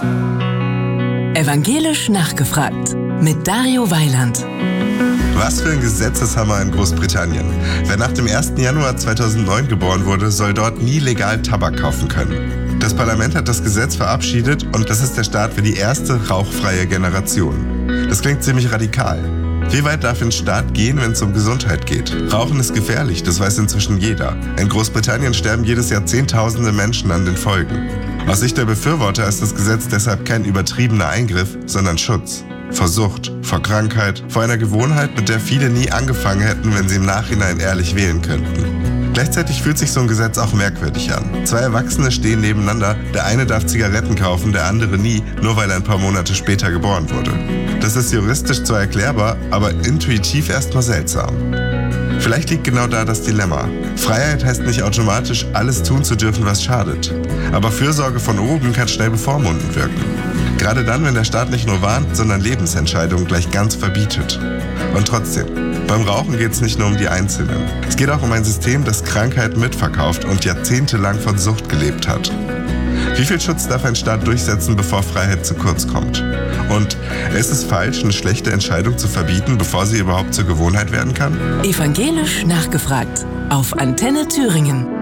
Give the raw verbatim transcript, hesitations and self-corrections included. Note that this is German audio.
Evangelisch nachgefragt mit Dario Weiland. Was für ein Gesetzeshammer in Großbritannien. Wer nach dem ersten Januar zweitausendneun geboren wurde, soll dort nie legal Tabak kaufen können. Das Parlament hat das Gesetz verabschiedet und das ist der Start für die erste rauchfreie Generation. Das klingt ziemlich radikal. Wie weit darf ein Staat gehen, wenn es um Gesundheit geht? Rauchen ist gefährlich, das weiß inzwischen jeder. In Großbritannien sterben jedes Jahr Zehntausende Menschen an den Folgen. Aus Sicht der Befürworter ist das Gesetz deshalb kein übertriebener Eingriff, sondern Schutz. Vor Sucht, vor Krankheit, vor einer Gewohnheit, mit der viele nie angefangen hätten, wenn sie im Nachhinein ehrlich wählen könnten. Gleichzeitig fühlt sich so ein Gesetz auch merkwürdig an. Zwei Erwachsene stehen nebeneinander, der eine darf Zigaretten kaufen, der andere nie, nur weil er ein paar Monate später geboren wurde. Das ist juristisch zwar erklärbar, aber intuitiv erstmal seltsam. Vielleicht liegt genau da das Dilemma. Freiheit heißt nicht automatisch, alles tun zu dürfen, was schadet. Aber Fürsorge von oben kann schnell bevormundend wirken. Gerade dann, wenn der Staat nicht nur warnt, sondern Lebensentscheidungen gleich ganz verbietet. Und trotzdem, beim Rauchen geht es nicht nur um die Einzelnen. Es geht auch um ein System, das Krankheit mitverkauft und jahrzehntelang von Sucht gelebt hat. Wie viel Schutz darf ein Staat durchsetzen, bevor Freiheit zu kurz kommt? Und ist es falsch, eine schlechte Entscheidung zu verbieten, bevor sie überhaupt zur Gewohnheit werden kann? Evangelisch nachgefragt auf Antenne Thüringen.